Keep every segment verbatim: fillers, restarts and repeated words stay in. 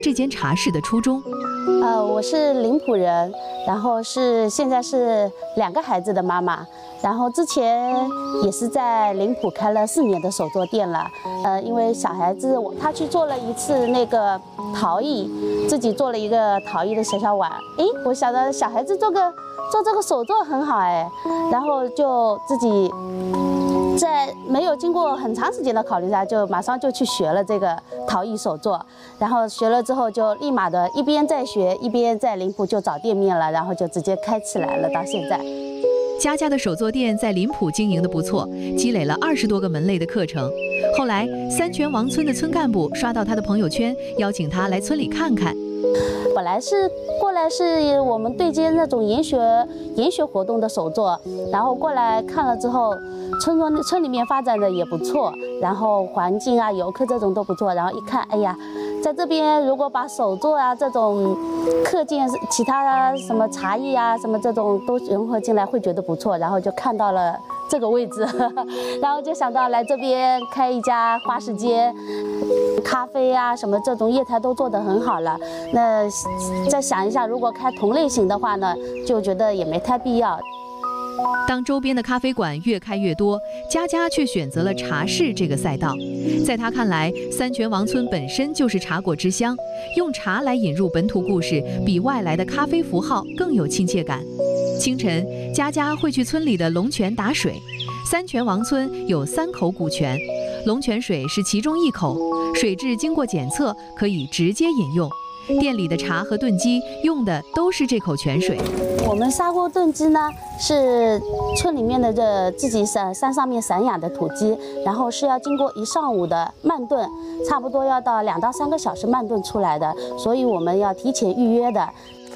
这间茶室的初衷。 呃，我是临浦人，然后是现在是两个孩子的妈妈。 然后之前也是在临浦开了四年的手作店了，呃，因为小孩子他去做了一次那个陶艺，自己做了一个陶艺的小小碗，哎，我想着小孩子做个做这个手作很好哎，然后就自己在没有经过很长时间的考虑下，就马上就去学了这个陶艺手作，然后学了之后就立马的一边在学，一边在临浦就找店面了，然后就直接开起来了，到现在。 佳佳的手作店在临浦经营的不错，积累了二十多个门类的课程。后来，三泉王村的村干部刷到他的朋友圈，邀请他来村里看看。 本来是过来是我们对接那种研学研学活动的手作，然后过来看了之后，村庄村里面发展的也不错，然后环境啊、游客这种都不错，然后一看，哎呀。 在这边，如果把手作啊这种课件、其他什么茶艺啊什么这种都融合进来，会觉得不错。然后就看到了这个位置，然后就想到来这边开一家花市街，咖啡啊什么这种业态都做得很好了。那再想一下，如果开同类型的话呢，就觉得也没太必要。 当周边的咖啡馆越开越多，佳佳却选择了茶室这个赛道。在他看来，三泉王村本身就是茶果之乡，用茶来引入本土故事，比外来的咖啡符号更有亲切感。清晨，佳佳会去村里的龙泉打水。三泉王村有三口古泉，龙泉水是其中一口，水质经过检测，可以直接饮用。 店里的茶和炖鸡用的都是这口泉水。 我们砂锅炖鸡呢，是村里面的这自己山山上面散养的土鸡，然后是要经过一上午的慢炖，差不多要到两到三个小时慢炖出来的，所以我们要提前预约的。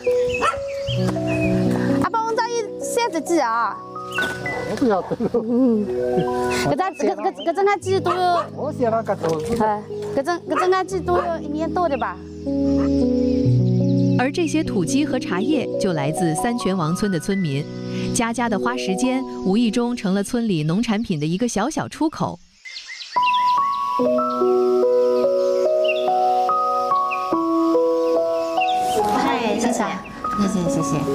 阿爸，我这一三只鸡啊。我不要炖。嗯，搿只搿搿搿只眼鸡都有。我写了搿种。哎，搿只搿只眼鸡都有一年多的吧。 而这些土鸡和茶叶就来自三泉王村的村民，佳佳的花时间无意中成了村里农产品的一个小小出口。 哎，谢谢，谢谢，谢谢。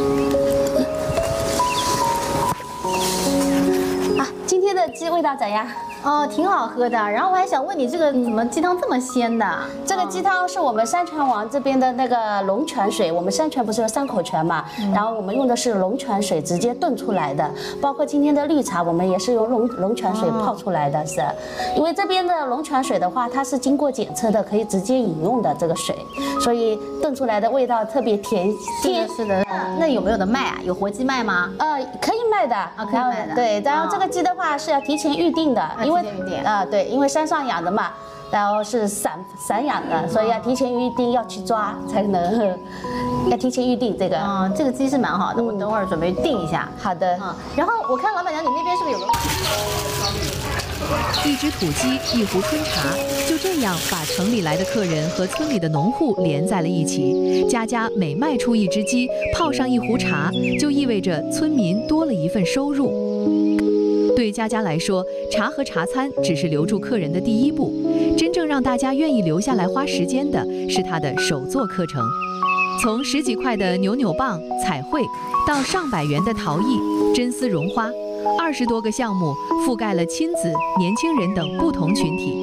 啊，今天的鸡味道怎样？ 哦，挺好喝的。然后我还想问你，这个怎么鸡汤这么鲜的？ 这个鸡汤是我们三泉王这边的那个龙泉水，我们三泉不是有三口泉嘛，嗯、然后我们用的是龙泉水直接炖出来的。包括今天的绿茶，我们也是用龙龙泉水泡出来的，是。因为这边的龙泉水的话，它是经过检测的，可以直接饮用的这个水，所以炖出来的味道特别甜甜。 是的，那有没有的卖啊？有活鸡卖吗？ 呃，可以卖的， 啊，可以卖的。 对，然后这个鸡的话是要提前预定的。 因为啊，对，因为山上养的嘛，然后是散散养的，所以要提前预定，要去抓才能，要提前预定这个。 嗯，这个鸡是蛮好的，我等会儿准备订一下。 好的。 嗯，然后我看老板娘，你那边是不是有个？ 一只土鸡，一壶春茶，就这样把城里来的客人和村里的农户连在了一起。佳佳每卖出一只鸡，泡上一壶茶，就意味着村民多了一份收入。 对佳佳来说，茶和茶餐只是留住客人的第一步，真正让大家愿意留下来花时间的是她的手作课程。从十几块的扭扭棒、彩绘，到上百元的陶艺、真丝绒花，二十多个项目覆盖了亲子、年轻人等不同群体。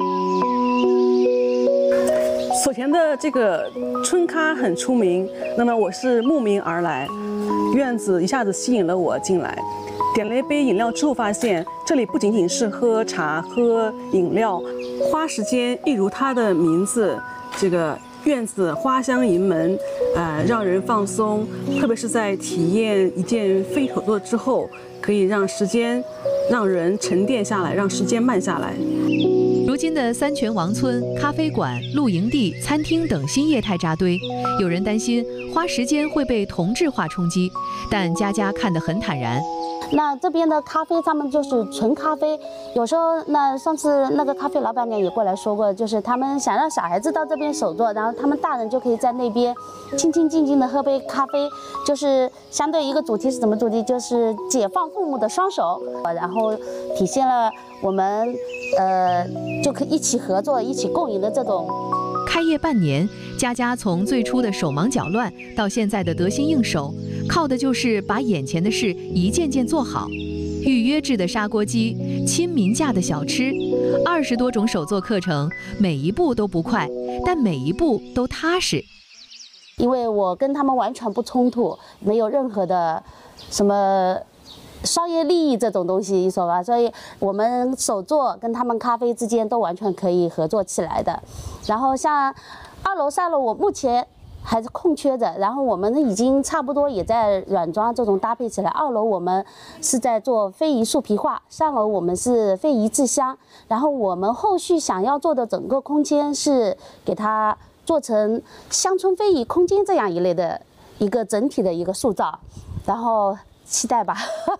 所前的这个春咖很出名，那么我是慕名而来，院子一下子吸引了我进来。 点了一杯饮料之后，发现这里不仅仅是喝茶、喝饮料，花时间一如它的名字，这个院子花香盈门，呃，让人放松。特别是在体验一件非手作之后，可以让时间让人沉淀下来，让时间慢下来。 如今的三泉王村，咖啡馆、露营地、餐厅等新业态扎堆，有人担心花时间会被同质化冲击，但佳佳看得很坦然。 那这边的咖啡，他们就是纯咖啡。有时候，那上次那个咖啡老板娘也过来说过，就是他们想让小孩子到这边手作，然后他们大人就可以在那边清清静静的喝杯咖啡。就是相对一个主题是什么主题？就是解放父母的双手，然后体现了我们呃就可以一起合作、一起共赢的这种开业半年，佳佳从最初的手忙脚乱到现在的得心应手，靠的就是把眼前的事一件件做好。预约制的砂锅鸡，亲民价的小吃，二十多种手作课程，每一步都不快，但每一步都踏实。 因为我跟他们完全不冲突，没有任何的什么商业利益这种东西，你说吧？所以我们手作跟他们咖啡之间都完全可以合作起来的。然后像二楼、三楼，我目前还是空缺着，然后我们已经差不多也在软装这种搭配起来。二楼我们是在做非遗树皮画，上楼我们是非遗制香，然后我们后续想要做的整个空间是给它做成乡村非遗空间这样一类的一个整体的一个塑造，然后期待吧。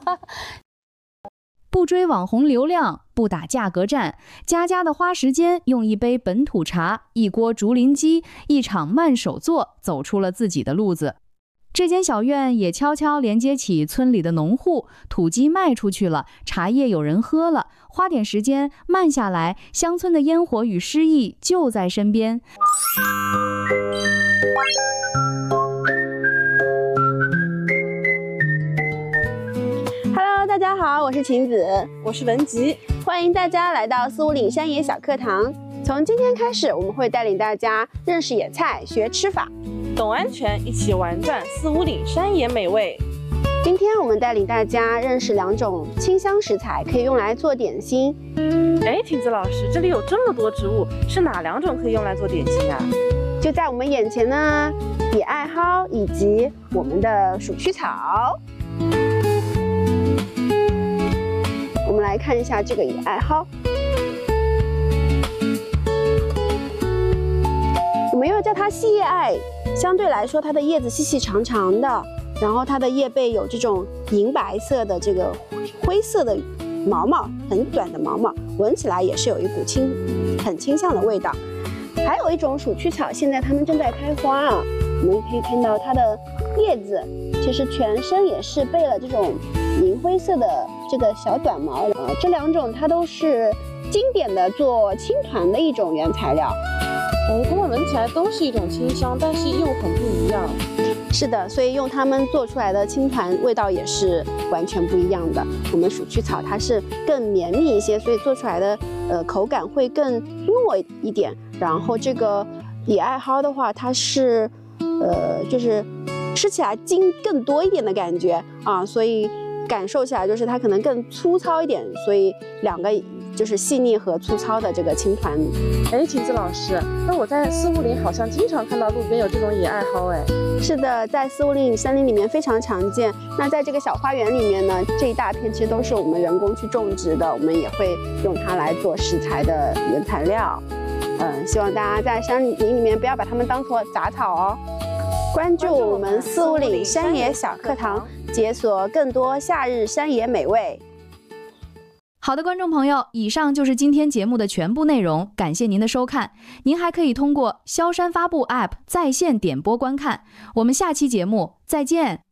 不追网红流量，不打价格战，佳佳的花时间用一杯本土茶、一锅竹林鸡、一场慢手作，走出了自己的路子。这间小院也悄悄连接起村里的农户，土鸡卖出去了，茶叶有人喝了，花点时间慢下来，乡村的烟火与诗意就在身边。 Hello， 大家好，我是晴子， 我是文吉， 欢迎大家来到四五岭山野小课堂。从今天开始，我们会带领大家认识野菜，学吃法， 懂安全，一起玩转四五岭山野美味。 今天我们带领大家认识两种清香食材，可以用来做点心。 哎，晴子老师，这里有这么多植物，是哪两种可以用来做点心啊？ 就在我们眼前呢，野艾蒿以及我们的鼠曲草。我们来看一下这个野艾蒿，我们又叫它细叶艾，相对来说它的叶子细细长长的，然后它的叶背有这种银白色的这个灰色的毛毛，很短的毛毛，闻起来也是有一股清很清香的味道。还有一种鼠曲草，现在它们正在开花啊，我们可以看到它的叶子其实全身也是背了这种银灰色的这个小短毛，呃，这两种它都是经典的做青团的一种原材料。 哦，它们闻起来都是一种清香，但是又很不一样。 是的，所以用它们做出来的青团味道也是完全不一样的。我们鼠曲草它是更绵密一些，所以做出来的呃口感会更糯一点。然后这个野艾蒿的话，它是呃就是吃起来筋更多一点的感觉啊，所以感受起来就是它可能更粗糙一点，所以两个就是细腻和粗糙的这个青团。 哎，晴子老师，那我在四五岭好像经常看到路边有这种野艾蒿，哎。 是的，在四五岭森林里面非常常见。那在这个小花园里面呢，这一大片其实都是我们人工去种植的，我们也会用它来做食材的原材料。嗯，希望大家在山林里面不要把它们当作杂草哦。关注我们四五岭山野小课堂，解锁更多夏日山野美味。 好的，观众朋友，以上就是今天节目的全部内容，感谢您的收看。您还可以通过萧山发布 App 在线点播观看。我们下期节目再见。